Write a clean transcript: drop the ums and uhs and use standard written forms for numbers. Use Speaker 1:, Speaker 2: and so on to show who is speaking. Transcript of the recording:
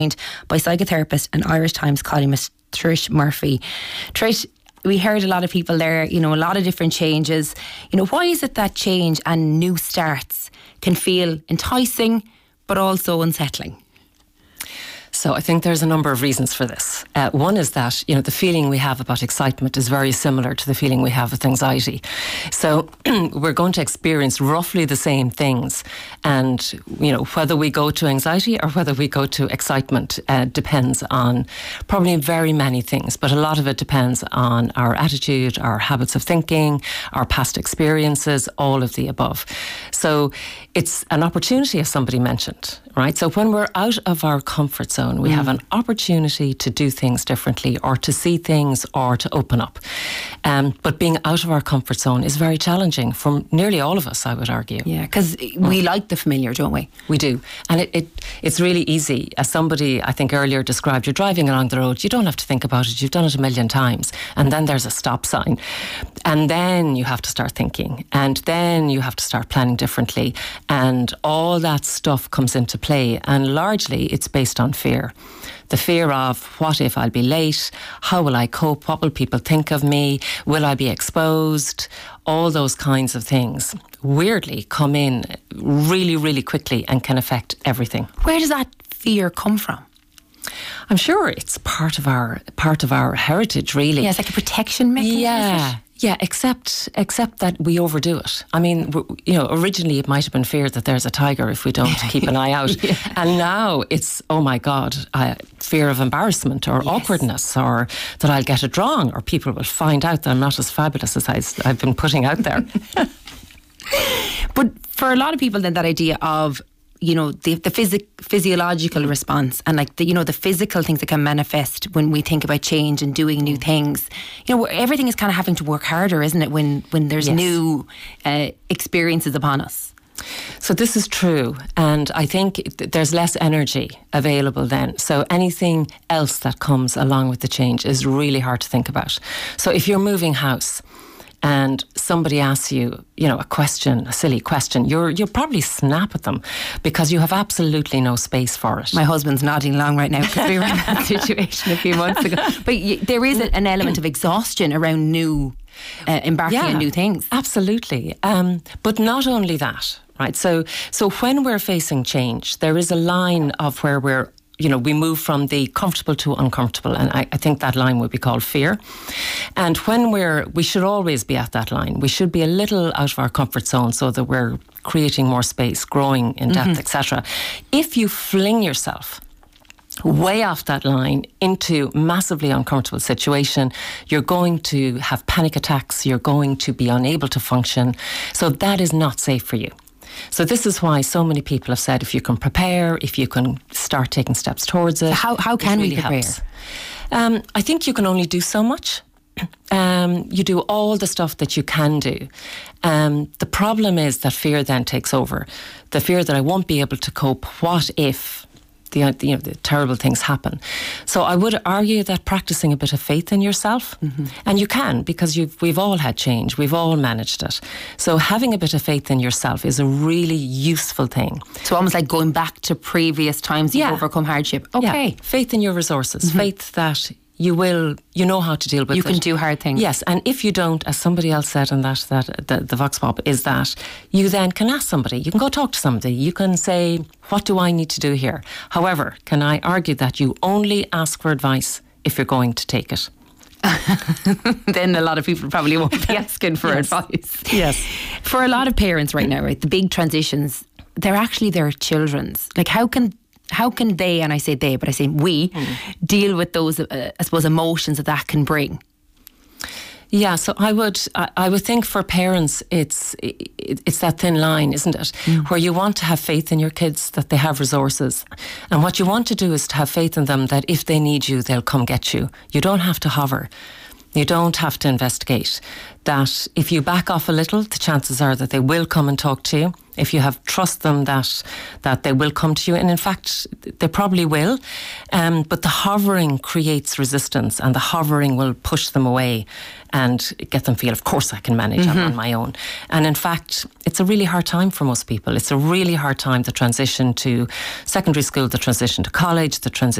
Speaker 1: by psychotherapist and Irish Times columnist Trish Murphy. Trish, we heard a lot of people there, a lot of different changes. Why is it that change and new starts can feel enticing but also unsettling?
Speaker 2: So I think there's a number of reasons for this. One is that, the feeling we have about excitement is very similar to the feeling we have with anxiety. So we're going to experience roughly the same things. And, whether we go to anxiety or whether we go to excitement depends on probably very many things. But a lot of it depends on our attitude, our habits of thinking, our past experiences, all of the above. So it's an opportunity, as somebody mentioned, right? So when we're out of our comfort zone, we have an opportunity to do things differently or to see things or to open up. But being out of our comfort zone is very challenging for nearly all of us, I would argue.
Speaker 1: Yeah, because we like the familiar, don't we?
Speaker 2: We do. And it's really easy. As somebody, I think, earlier described, you're driving along the road, you don't have to think about it, you've done it a million times. And then there's a stop sign. And then you have to start thinking. And then you have to start planning differently. And all that stuff comes into play. And largely it's based on fear. The fear of, what if I'll be late? How will I cope? What will people think of me? Will I be exposed? All those kinds of things weirdly come in really, really quickly and can affect everything.
Speaker 1: Where does that fear come from?
Speaker 2: I'm sure it's part of our heritage, really.
Speaker 1: Yeah, it's like a protection mechanism.
Speaker 2: Yeah, except that we overdo it. I mean, originally it might have been fear that there's a tiger if we don't keep an eye out. Yeah. And now it's, oh my God, fear of embarrassment or awkwardness, or that I'll get it wrong, or people will find out that I'm not as fabulous as I've been putting out there.
Speaker 1: But for a lot of people then, that idea of the physiological response and the physical things that can manifest when we think about change and doing new things. Everything is kind of having to work harder, isn't it, when there's new experiences upon us?
Speaker 2: So this is true, and I think there's less energy available then. So anything else that comes along with the change is really hard to think about. So if you're moving house and somebody asks you, a question, a silly question, you'll probably snap at them because you have absolutely no space for it.
Speaker 1: My husband's nodding along right now because we were in that situation a few months ago. But there is an element of exhaustion around embarking on new things.
Speaker 2: Absolutely. But not only that, right? So when we're facing change, there is a line of where we move from the comfortable to uncomfortable, and I think that line would be called fear. And when we should always be at that line. We should be a little out of our comfort zone so that we're creating more space, growing in depth, etc. If you fling yourself way off that line into massively uncomfortable situation, you're going to have panic attacks, you're going to be unable to function. So that is not safe for you. So this is why so many people have said, if you can prepare, if you can start taking steps towards it.
Speaker 1: So how can we prepare?
Speaker 2: I think you can only do so much. You do all the stuff that you can do. The problem is that fear then takes over. The fear that I won't be able to cope. What if the terrible things happen? So I would argue that practicing a bit of faith in yourself, and you can, because we've all had change, we've all managed it. So having a bit of faith in yourself is a really useful thing.
Speaker 1: So almost like going back to previous times you've overcome hardship. Okay.
Speaker 2: Yeah. Faith in your resources, faith that you know how to deal with it.
Speaker 1: You can do hard things.
Speaker 2: Yes, and if you don't, as somebody else said in the Vox Pop, is that you then can ask somebody. You can go talk to somebody. You can say, what do I need to do here? However, can I argue that you only ask for advice if you're going to take it?
Speaker 1: Then a lot of people probably won't be asking for advice.
Speaker 2: Yes.
Speaker 1: For a lot of parents right now, right, the big transitions, they're actually their children's. Like how can they, and I say they, but I say we, deal with those, I suppose, emotions that can bring?
Speaker 2: Yeah, so I would think for parents it's that thin line, isn't it? Where you want to have faith in your kids that they have resources, and what you want to do is to have faith in them that if they need you, they'll come get you. You don't have to hover. You don't have to investigate. That if you back off a little, the chances are that they will come and talk to you. If you have trust them that they will come to you, and in fact they probably will, but the hovering creates resistance, and the hovering will push them away and get them feel, of course I can manage, I'm on my own. And in fact, it's a really hard time for most people. It's a really hard time, the transition to secondary school, the transition to college, the transition